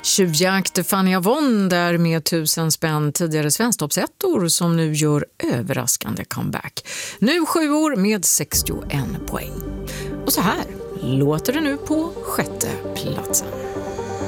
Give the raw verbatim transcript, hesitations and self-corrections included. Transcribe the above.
Tjuvjakt Fanny Avon där med tusen spänn, tidigare svensktoppsettor som nu gör överraskande comeback. Nu sju år med sextioen poäng. Och så här låter det nu på sjätte platsen.